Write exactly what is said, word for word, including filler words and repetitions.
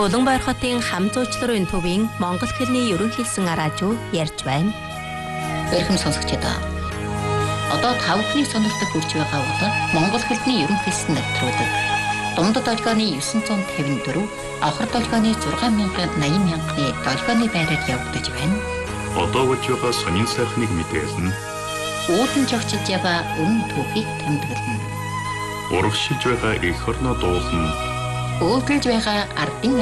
Улаанбаяр хотын хам зуучларын төвийн монгол хэлний ерөнхийлсэн араажуу ярьж байна. Эрхэм сонсогчдоо. Одоо тавхны сонирхолтой хүрч байгаа бол монгол хэлний ерөнхийлсэн нэвтрүүлэг. Дундад долгионы дев'ять п'ятьдесят четыре, авхар долгионы шесть thousand eighty мянганы долгионы байраар явагдаж байна. Одоо болж байгаа сонин сайхныг мэдээлнэ. Үүдэн жогчилж байгаа өмнө түүхийг тэмдэглэнэ. Урагшилж байгаа эх орноо дуулна. Өөдөлж байгаа ардын